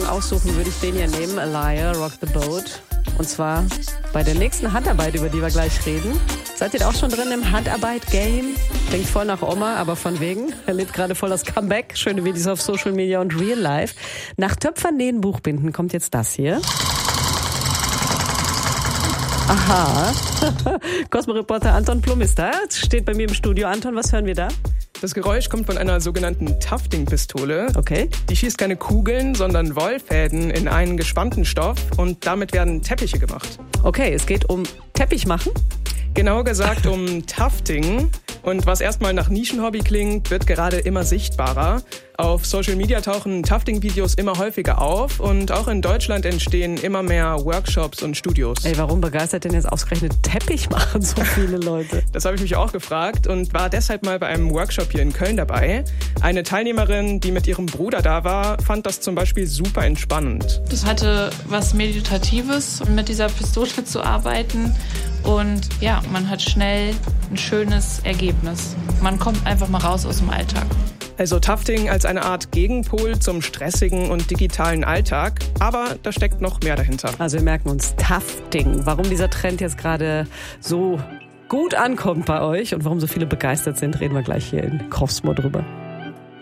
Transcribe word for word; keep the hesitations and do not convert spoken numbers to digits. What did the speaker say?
Song aussuchen, würde ich den hier nehmen, Alaya, Rock the Boat. Und zwar bei der nächsten Handarbeit, über die wir gleich reden. Seid ihr da auch schon drin im Handarbeit-Game? Klingt voll nach Oma, aber von wegen. Er lebt gerade voll das Comeback. Schöne Videos auf Social Media und Real Life. Nach Töpfern, Nähen, Buchbinden kommt jetzt das hier. Aha. Cosmo-Reporter Anton Plum ist da. Steht bei mir im Studio. Anton, was hören wir da? Das Geräusch kommt von einer sogenannten Tufting-Pistole. Okay. Die schießt keine Kugeln, sondern Wollfäden in einen gespannten Stoff und damit werden Teppiche gemacht. Okay, es geht um Teppich machen? Genauer gesagt um Tufting. Und was erstmal nach Nischenhobby klingt, wird gerade immer sichtbarer. Auf Social Media tauchen Tufting-Videos immer häufiger auf und auch in Deutschland entstehen immer mehr Workshops und Studios. Ey, warum begeistert denn jetzt ausgerechnet Teppich machen so viele Leute? Das habe ich mich auch gefragt und war deshalb mal bei einem Workshop hier in Köln dabei. Eine Teilnehmerin, die mit ihrem Bruder da war, fand das zum Beispiel super entspannend. Das hatte was Meditatives, mit dieser Pistole zu arbeiten. Und ja, man hat schnell ein schönes Ergebnis. Man kommt einfach mal raus aus dem Alltag. Also Tufting als eine Art Gegenpol zum stressigen und digitalen Alltag. Aber da steckt noch mehr dahinter. Also wir merken uns, Tufting. Warum dieser Trend jetzt gerade so gut ankommt bei euch und warum so viele begeistert sind, reden wir gleich hier in Cosmo drüber.